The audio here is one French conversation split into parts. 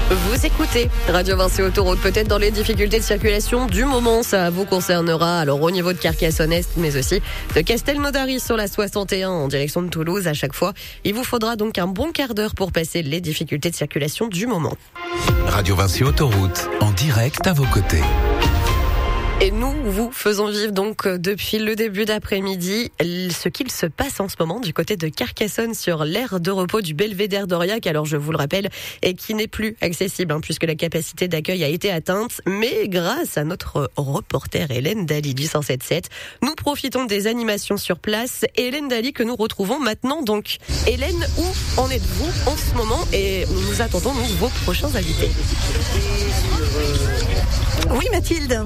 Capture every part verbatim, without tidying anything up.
Vous écoutez Radio Vinci Autoroute, peut-être dans les difficultés de circulation du moment, ça vous concernera. Alors au niveau de Carcassonne-Est, mais aussi de Castelnaudary sur la soixante et un en direction de Toulouse à chaque fois. Il vous faudra donc un bon quart d'heure pour passer les difficultés de circulation du moment. Radio Vinci Autoroute, en direct à vos côtés. Et nous vous faisons vivre donc depuis le début d'après-midi ce qu'il se passe en ce moment du côté de Carcassonne sur l'aire de repos du Belvédère d'Aurillac. Alors je vous le rappelle, et qui n'est plus accessible hein, puisque la capacité d'accueil a été atteinte. Mais grâce à notre reporter Hélène Daly du cent sept sept, nous profitons des animations sur place. Et Hélène Daly que nous retrouvons maintenant. Donc Hélène, où en êtes-vous en ce moment? Et nous attendons nous, vos prochains invités. Oui Mathilde.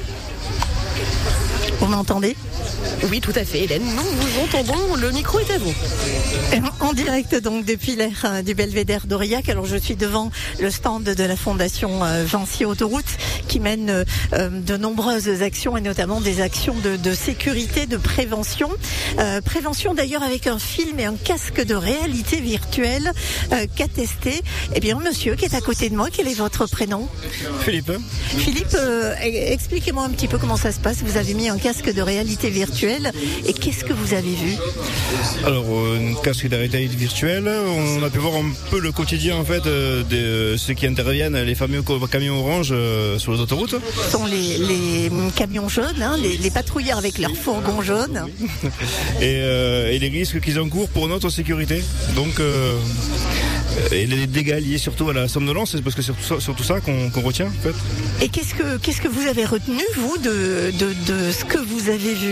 Vous m'entendez ? Oui, tout à fait, Hélène. Nous vous entendons. Le micro est à vous. En direct donc depuis l'aire du Belvédère d'Aurillac. Alors je suis devant le stand de la Fondation Vinci Autoroute qui mène de nombreuses actions et notamment des actions de, de sécurité, de prévention. Euh, prévention d'ailleurs avec un film et un casque de réalité virtuelle euh, qu'a testé. Eh bien, monsieur qui est à côté de moi, quel est votre prénom ? Philippe. Philippe, euh, expliquez-moi un petit peu comment ça se passe. Vous avez mis un casque de réalité virtuelle et qu'est-ce que vous avez vu ? Alors, un casque de réalité virtuelle, on a pu voir un peu le quotidien en fait de ceux qui interviennent, les fameux camions orange euh, sur les autoroutes. Ce sont les, les camions jaunes, hein, les, les patrouilleurs avec leurs fourgons jaunes. et, euh, et les risques qu'ils encourent pour notre sécurité. Donc, euh, et les dégâts liés surtout à la somnolence, c'est parce que c'est surtout ça, surtout ça qu'on, qu'on retient en fait. Et qu'est-ce que, qu'est-ce que vous avez retenu, vous, de, de, de ce que vous avez vu ?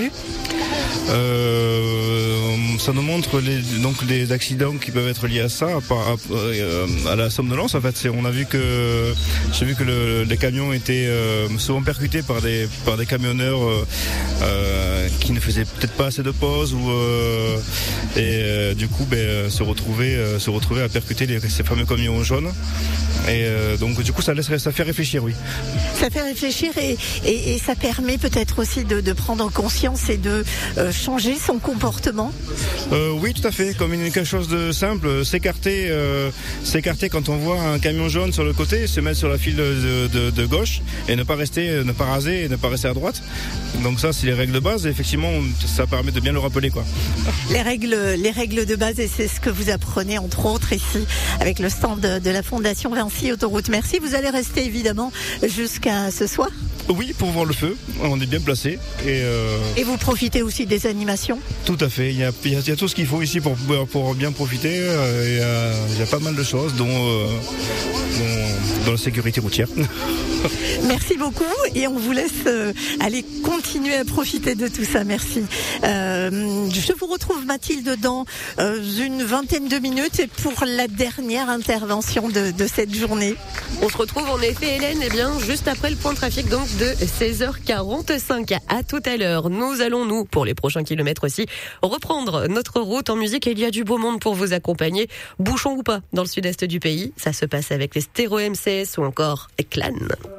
Euh, ça nous montre les, donc les accidents qui peuvent être liés à ça, à, à, à la somnolence en fait. C'est, on a vu que j'ai vu que le, les camions étaient euh, souvent percutés par des par des camionneurs euh, euh, qui ne faisaient peut-être pas assez de pauses ou euh, et euh, du coup ben, se retrouver euh, se retrouver à percuter les, ces fameux camions jaunes. Et euh, donc du coup ça laisse ça fait réfléchir, oui. Ça fait réfléchir et, et, et ça permet peut-être aussi de, de prendre conscience et de euh, changer son comportement. Euh, oui, tout à fait. Comme une, quelque chose de simple, s'écarter, euh, s'écarter quand on voit un camion jaune sur le côté, se mettre sur la file de, de, de gauche et ne pas rester, ne pas raser et ne pas rester à droite. Donc ça, c'est les règles de base. Et effectivement, ça permet de bien le rappeler, quoi. Les règles, les règles de base, et c'est ce que vous apprenez entre autres ici avec le stand de, de la Fondation Vinci Autoroute. Merci. Vous allez rester évidemment jusqu'à ce soir. Oui, pour voir le feu, on est bien placé. Et, euh... et vous profitez aussi des animations ? Tout à fait, il y a, il y a, il y a tout ce qu'il faut ici pour, pour bien profiter. Euh, il, y a, il y a pas mal de choses, dont, euh, dont, dont la sécurité routière. Merci beaucoup et on vous laisse euh, aller continuer à profiter de tout ça. Merci. Euh, je vous retrouve Mathilde dans euh, une vingtaine de minutes et pour la dernière intervention de, de cette journée. On se retrouve en effet Hélène, et eh bien juste après le point de trafic donc de seize heures quarante-cinq. À tout à l'heure. Nous allons nous pour les prochains kilomètres aussi reprendre notre route en musique et il y a du beau monde pour vous accompagner. Bouchon ou pas dans le sud-est du pays, ça se passe avec les Stéréo M C S ou encore Clan.